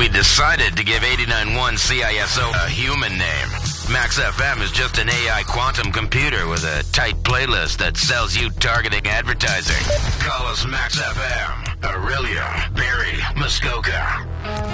we decided to give 89.1 CISO a human name. Max FM is just an AI quantum computer with a tight playlist that sells you targeting advertising. Call us Max FM, Aurelia, Barry, Muskoka.